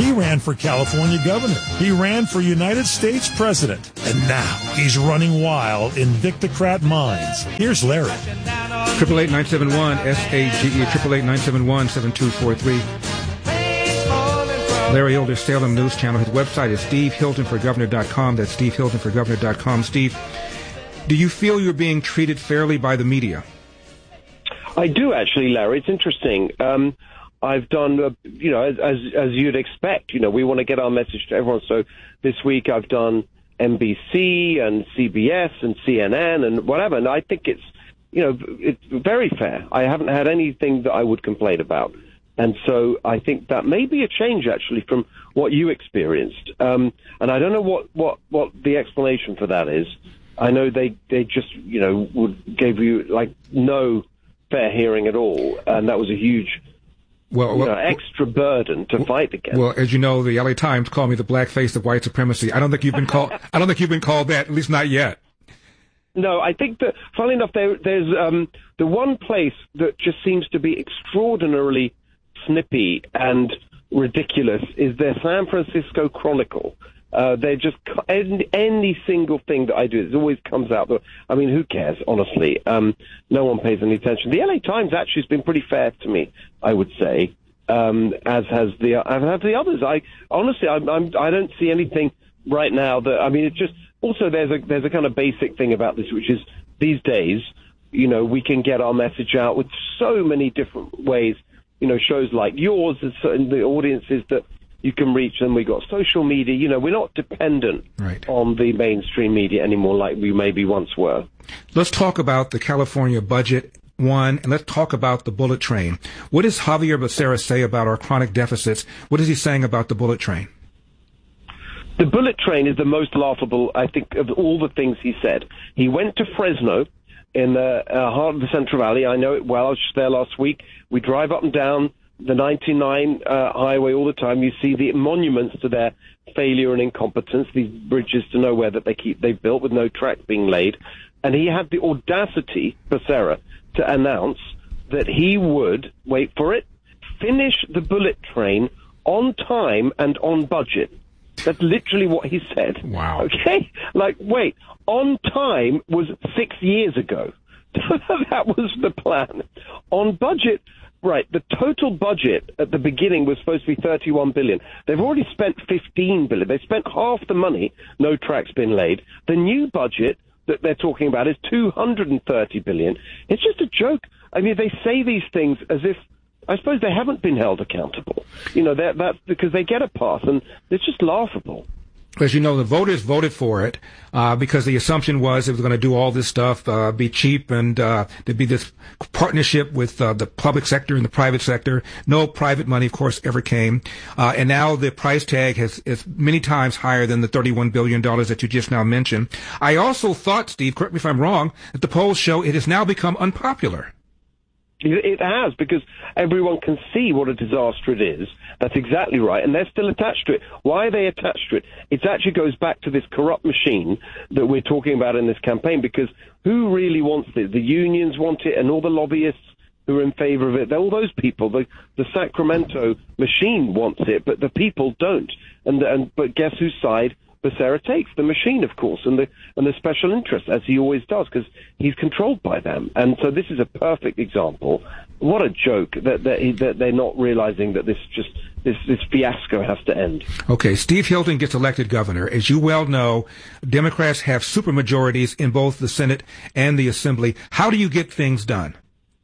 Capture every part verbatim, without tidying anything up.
He ran for California governor. He ran for United States president. And now he's running wild in Victocrat minds. Here's Larry. Triple eight nine seven one S A G E. Triple eight nine seven one seven two four three. Larry Elder, Salem News Channel. His website is steve hilton for governor dot com. That's steve hilton for governor dot com. Steve, do you feel you're being treated fairly by the media? I do, actually, Larry. It's interesting. Um, I've done, uh, you know, as, as as you'd expect. You know, we want to get our message to everyone. So this week I've done N B C and C B S and C N N and whatever. And I think it's, you know, it's very fair. I haven't had anything that I would complain about. And so I think that may be a change, actually, from what you experienced. Um, and I don't know what, what, what the explanation for that is. I know they, they just, you know, would gave you, like, no fair hearing at all. And that was a huge, well, well, you know, extra burden to well, fight against. Well, as you know, the L A Times called me the black face of white supremacy. I don't think you've been called, I don't think you've been called that, at least not yet. No, I think that, funnily enough, there, there's um, the one place that just seems to be extraordinarily snippy and ridiculous is their San Francisco Chronicle. Uh, they just, any, any single thing that I do, it always comes out. That, I mean, who cares, honestly? Um, no one pays any attention. The L A Times actually has been pretty fair to me, I would say, um, as has the, as have the others. I honestly, I'm, I'm, I don't see anything right now that, I mean, it's just, also there's a, there's a kind of basic thing about this, which is these days, you know, we can get our message out with so many different ways. You know, shows like yours and the audiences that you can reach them. We've got social media. You know, we're not dependent right. on the mainstream media anymore like we maybe once were. Let's talk about the California budget, one, and let's talk about the bullet train. What does Xavier Becerra say about our chronic deficits? What is he saying about the bullet train? The bullet train is the most laughable, I think, of all the things he said. He went to Fresno in the uh, heart of the Central Valley. I know it well. I was just there last week. We drive up and down the ninety-nine uh, highway all the time. You see the monuments to their failure and incompetence, these bridges to nowhere that they keep they've built with no tracks being laid. And he had the audacity, Becerra, to announce that he would, wait for it, finish the bullet train on time and on budget. That's literally what he said. Wow. Okay? Like, wait, on time was six years ago. That was the plan. On budget, right, the total budget at the beginning was supposed to be thirty-one billion dollars. They've already spent fifteen billion dollars. They spent half the money, no tracks been laid. The new budget that they're talking about is two hundred thirty billion dollars. It's just a joke. I mean, they say these things as if, I suppose they haven't been held accountable. You know, that's because they get a pass, and it's just laughable. As you know, the voters voted for it uh, because the assumption was it was going to do all this stuff, uh, be cheap, and uh, there'd be this partnership with uh, the public sector and the private sector. No private money, of course, ever came. Uh, and now the price tag has, is many times higher than the thirty-one billion dollars that you just now mentioned. I also thought, Steve, correct me if I'm wrong, that the polls show it has now become unpopular. It has, because everyone can see what a disaster it is. That's exactly right. And they're still attached to it. Why are they attached to it? It actually goes back to this corrupt machine that we're talking about in this campaign, because who really wants it? The unions want it, and all the lobbyists who are in favor of it, all those people, the, the Sacramento machine wants it, but the people don't. And, and but guess whose side Becerra takes? The machine, of course, and the and the special interests, as he always does, because he's controlled by them. And so this is a perfect example. What a joke that that, he, that they're not realizing that this just this this fiasco has to end. Okay, Steve Hilton gets elected governor. As you well know, Democrats have supermajorities in both the Senate and the Assembly. How do you get things done?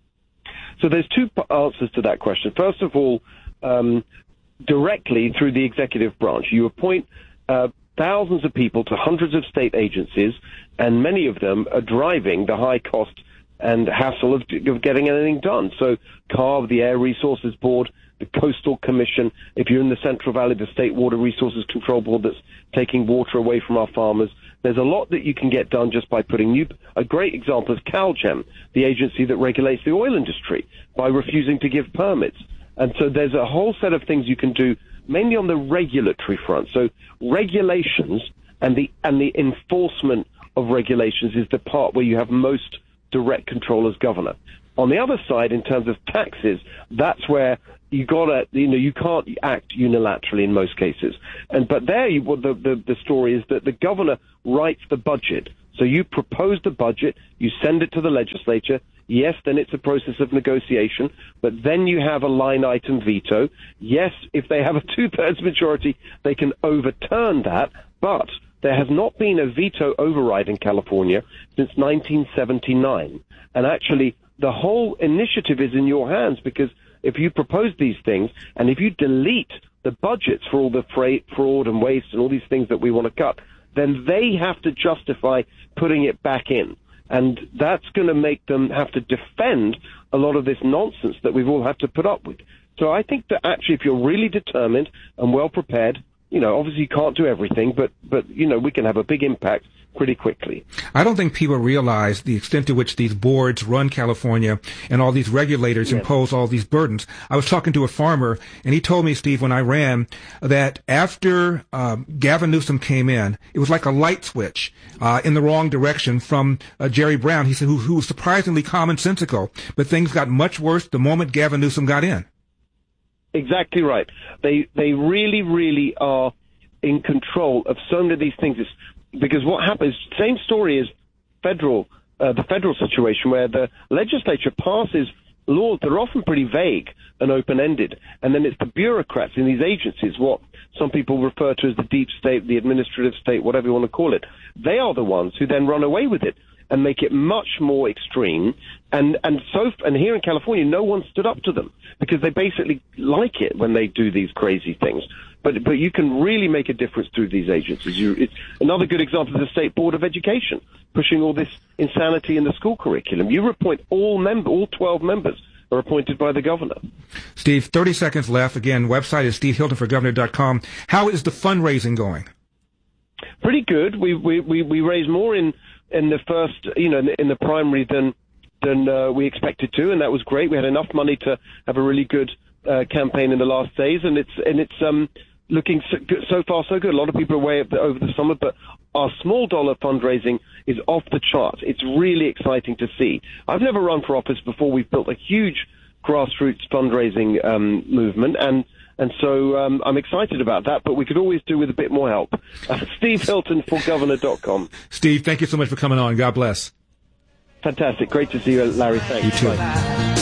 So there's two answers to that question. First of all, um, directly through the executive branch, you appoint uh, thousands of people to hundreds of state agencies, and many of them are driving the high cost and hassle of, of getting anything done. So C A R B, the Air Resources Board, the Coastal Commission, if you're in the Central Valley, the State Water Resources Control Board that's taking water away from our farmers. There's a lot that you can get done just by putting new... A great example is CalGEM, the agency that regulates the oil industry, by refusing to give permits. And so there's a whole set of things you can do, mainly on the regulatory front. So regulations and the and the enforcement of regulations is the part where you have most direct control as governor. On the other side, in terms of taxes, that's where you gotta, you know, you can't act unilaterally in most cases. And but there, you, well, the, the the story is that the governor writes the budget. So you propose the budget, you send it to the legislature. Yes, then it's a process of negotiation, but then you have a line item veto. Yes, if they have a two-thirds majority, they can overturn that, but there has not been a veto override in California since nineteen seventy-nine. And actually, the whole initiative is in your hands, because if you propose these things and if you delete the budgets for all the fra- fraud and waste and all these things that we want to cut, then they have to justify putting it back in. And that's going to make them have to defend a lot of this nonsense that we've all had to put up with. So I think that actually, if you're really determined and well prepared, you know, obviously you can't do everything, but, but you know, we can have a big impact pretty quickly. I don't think people realize the extent to which these boards run California and all these regulators yes. impose all these burdens. I was talking to a farmer, and he told me, Steve, when I ran, that after um, Gavin Newsom came in, it was like a light switch uh, in the wrong direction from uh, Jerry Brown. He said, who, who was surprisingly commonsensical, but things got much worse the moment Gavin Newsom got in. Exactly right. They they really, really are in control of so many of these things. It's, because what happens, same story as federal, uh, the federal situation, where the legislature passes laws that are often pretty vague and open-ended, and then it's the bureaucrats in these agencies, what some people refer to as the deep state, the administrative state, whatever you want to call it. They are the ones who then run away with it and make it much more extreme. And and so and here in California, no one stood up to them because they basically like it when they do these crazy things. But but you can really make a difference through these agencies. You, it's, another good example is the State Board of Education pushing all this insanity in the school curriculum. You appoint all member, all twelve members are appointed by the governor. Steve, thirty seconds left. Again, website is steve hilton for governor dot com. How is the fundraising going? Pretty good. We we we, we raised more in in the first, you know, in the, in the primary than than uh, we expected to, and that was great. We had enough money to have a really good uh, campaign in the last days, and it's and it's um. looking so, so far so good. A lot of people are away over the summer, but our small dollar fundraising is off the chart. It's really exciting to see. I've never run for office before. We've built a huge grassroots fundraising um, movement, and and so um, I'm excited about that, but we could always do with a bit more help. Uh, steve hilton for governor dot com. Steve, thank you so much for coming on. God bless. Fantastic. Great to see you, Larry. Thanks. You too. Bye.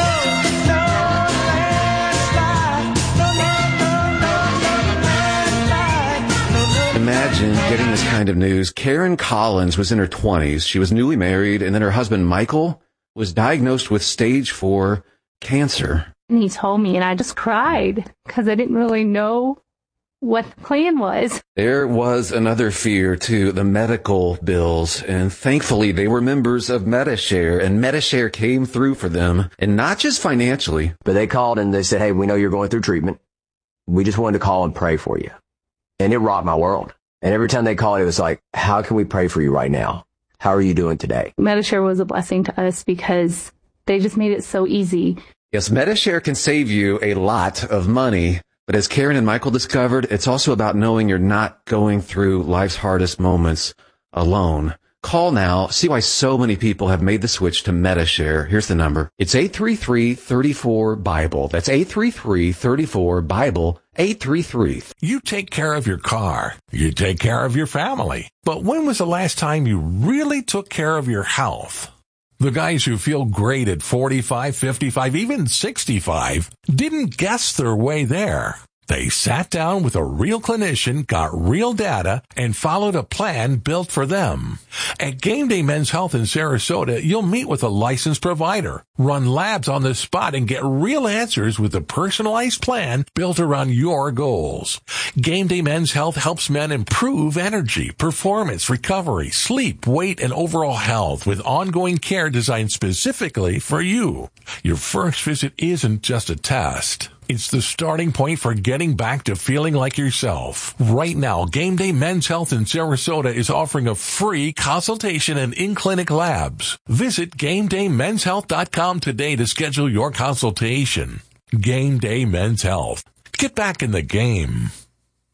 Imagine getting this kind of news. Karen Collins was in her twenties. She was newly married, and then her husband, Michael, was diagnosed with stage four cancer. And he told me, and I just cried because I didn't really know what the plan was. There was another fear, too, the medical bills, and thankfully they were members of Medi-Share, and Medi-Share came through for them, and not just financially. But they called and they said, hey, we know you're going through treatment. We just wanted to call and pray for you. And it rocked my world. And every time they called, it was like, how can we pray for you right now? How are you doing today? Medi-Share was a blessing to us because they just made it so easy. Yes, Medi-Share can save you a lot of money. But as Karen and Michael discovered, it's also about knowing you're not going through life's hardest moments alone. Call now. See why so many people have made the switch to Medi-Share. Here's the number. It's eight three three, three four, BIBLE. That's eight three three, three four, BIBLE. eight three three. You take care of your car. You take care of your family. But when was the last time you really took care of your health? The guys who feel great at forty-five, fifty-five, even sixty-five didn't guess their way there. They sat down with a real clinician, got real data, and followed a plan built for them. At Game Day Men's Health in Sarasota, you'll meet with a licensed provider, run labs on the spot, and get real answers with a personalized plan built around your goals. Game Day Men's Health helps men improve energy, performance, recovery, sleep, weight, and overall health with ongoing care designed specifically for you. Your first visit isn't just a test. It's the starting point for getting back to feeling like yourself. Right now, Game Day Men's Health in Sarasota is offering a free consultation and in-clinic labs. Visit game day men's health dot com today to schedule your consultation. Game Day Men's Health. Get back in the game.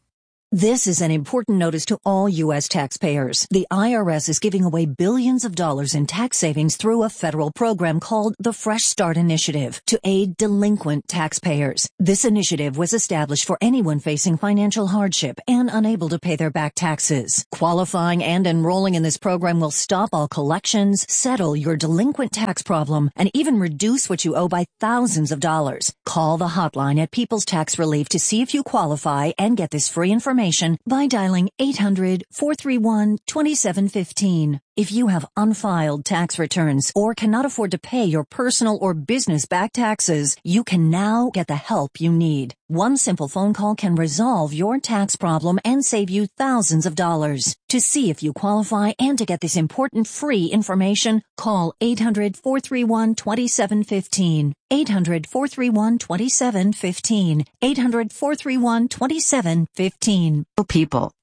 This is an important notice to all U S taxpayers. The I R S is giving away billions of dollars in tax savings through a federal program called the Fresh Start Initiative to aid delinquent taxpayers. This initiative was established for anyone facing financial hardship and unable to pay their back taxes. Qualifying and enrolling in this program will stop all collections, settle your delinquent tax problem, and even reduce what you owe by thousands of dollars. Call the hotline at People's Tax Relief to see if you qualify and get this free information by dialing eight hundred, four three one, two seven one five. If you have unfiled tax returns or cannot afford to pay your personal or business back taxes, you can now get the help you need. One simple phone call can resolve your tax problem and save you thousands of dollars. To see if you qualify and to get this important free information, call eight hundred, four three one, two seven one five. eight hundred, four three one, two seven one five. eight hundred, four three one, two seven one five. People,